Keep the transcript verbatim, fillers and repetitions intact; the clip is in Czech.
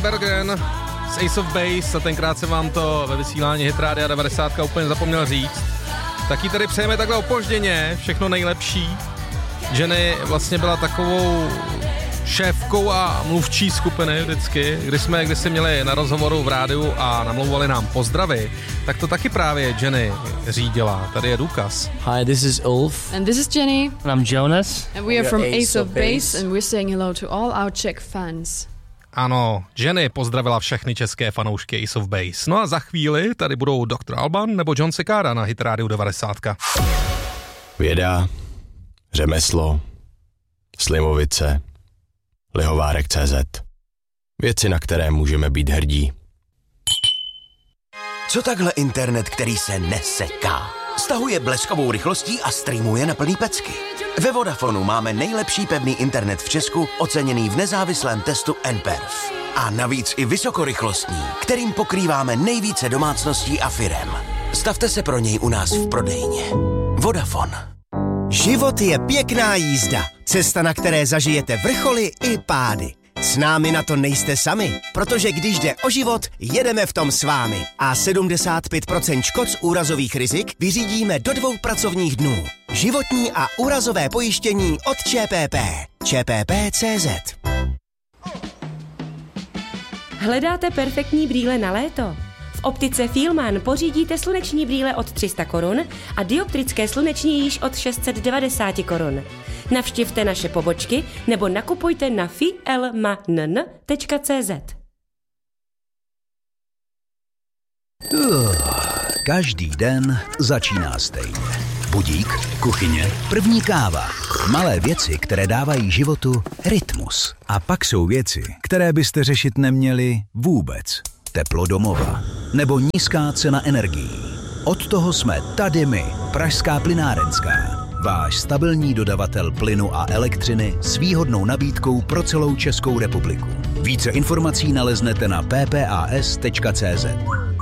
Bergen z Ace of Base a tenkrát se vám to ve vysílání Hit Rádia devadesát úplně zapomněl říct. Taky tady přejeme takhle opožděně, všechno nejlepší. Jenny vlastně byla takovou šéfkou a mluvčí skupiny vždycky, když jsme když jsme měli na rozhovoru v rádiu a namlouvali nám pozdravy, tak to taky právě Jenny řídila. Tady je důkaz. Hi, this is Ulf. And this is Jenny. And I'm Jonas. And we are from Ace of Base and we're saying hello to all our Czech fans. Ano, Jenny pozdravila všechny české fanoušky Ace of Base. No a za chvíli tady budou doktor Alban nebo John Sekára na Hit Rádiu devadesát. Věda, řemeslo, Slimovice, Lihovárek tečka cé zet. Věci, na které můžeme být hrdí. Co takhle internet, který se neseká? Stahuje bleskovou rychlostí a streamuje na plný pecky. Ve Vodafonu máme nejlepší pevný internet v Česku, oceněný v nezávislém testu N P E R F. A navíc i vysokorychlostní, kterým pokrýváme nejvíce domácností a firem. Stavte se pro něj u nás v prodejně. Vodafone. Život je pěkná jízda. Cesta, na které zažijete vrcholy i pády. S námi na to nejste sami, protože když jde o život, jedeme v tom s vámi. A sedmdesát pět procent škod z úrazových rizik vyřídíme do dvou pracovních dnů. Životní a úrazové pojištění od ČPP. ČPP tečka cé zet. Hledáte perfektní brýle na léto? V optice Fielmann pořídíte sluneční brýle od tři sta korun a dioptrické sluneční již od šest set devadesát korun. Navštivte naše pobočky nebo nakupujte na fielmann tečka cé zet. Uh, každý den začíná stejně. Budík, kuchyně, první káva. Malé věci, které dávají životu rytmus. A pak jsou věci, které byste řešit neměli vůbec. Teplo domova nebo nízká cena energií. Od toho jsme tady my, Pražská plynárenská. Váš stabilní dodavatel plynu a elektřiny s výhodnou nabídkou pro celou Českou republiku. Více informací naleznete na p p a s tečka cé zet.